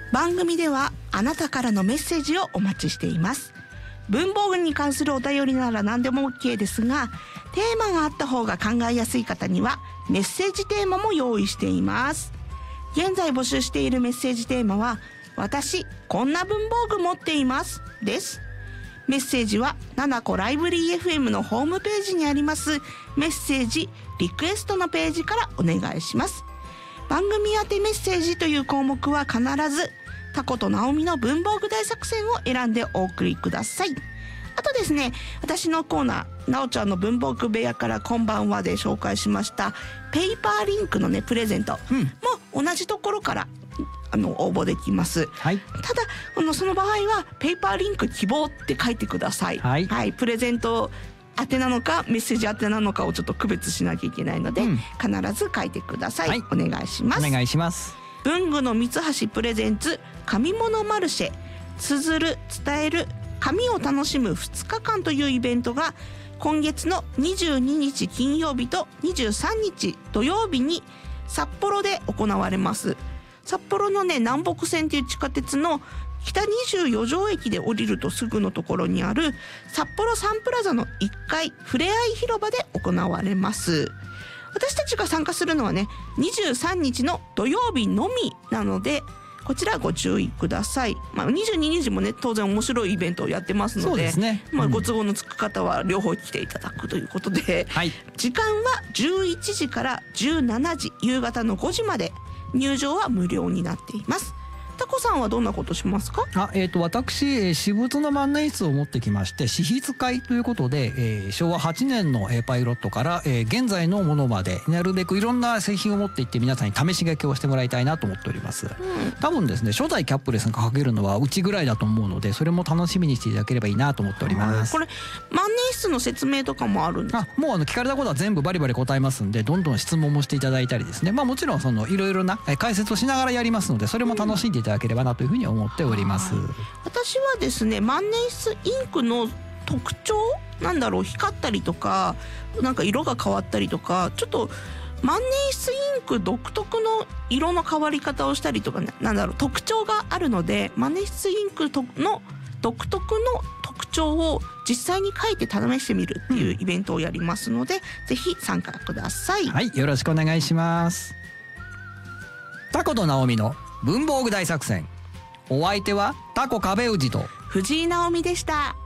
番組ではあなたからのメッセージをお待ちしています。文房具に関するお便りなら何でも OK ですが、テーマがあった方が考えやすい方にはメッセージテーマも用意しています。現在募集しているメッセージテーマは、私こんな文房具持っていますです。メッセージはななこライブリー FM のホームページにありますメッセージリクエストのページからお願いします。番組宛てメッセージという項目は必ずタコとナオミの文房具大作戦を選んでお送りください。あとですね、私のコーナーなおちゃんの文房具部屋からこんばんはで紹介しましたペーパーリンクのねプレゼントも同じところから応募できます、はい、ただその場合はペーパーリンク希望って書いてください、はいはい、プレゼント宛てなのかメッセージ宛てなのかをちょっと区別しなきゃいけないので、必ず書いてください、はい、お願いします。 お願いします。 文具の三橋プレゼンツ紙物マルシェ綴る伝える紙を楽しむ2日間というイベントが今月の22日金曜日と23日土曜日に札幌で行われます。札幌のね南北線という地下鉄の北24条駅で降りるとすぐのところにある札幌サンプラザの1階ふれあい広場で行われます。私たちが参加するのはね23日の土曜日のみなのでこちらご注意ください。22日もね当然面白いイベントをやってますので、そうですね、ご都合のつく方は両方来ていただくということで、はい、時間は11時から17時夕方の5時まで、入場は無料になっています。タコさんはどんなことしますか？ 私私物の万年筆を持ってきまして試筆会ということで、昭和8年のパイロットから、現在のものまでなるべくいろんな製品を持っていって皆さんに試し書きをしてもらいたいなと思っております、多分ですね初代キャップレスが書けるのはうちぐらいだと思うので、それも楽しみにしていただければいいなと思っております。 これ万年筆の説明とかもあるんですか？ もう聞かれたことは全部バリバリ答えますんで、どんどん質問もしていただいたりですね、もちろんいろいろな解説をしながらやりますので、それも楽しんでいただければなというふうに思っております。 私はですね万年筆インクの特徴光ったりとか色が変わったりとか、ちょっと万年筆インク独特の色の変わり方をしたりとか、特徴があるので、万年筆インクの独特の特徴を実際に書いて試してみるっていうイベントをやりますので、ぜひ参加ください。 はい、よろしくお願いします。タコとナオミの文房具大作戦、お相手はタコ壁氏と藤井ナオミでした。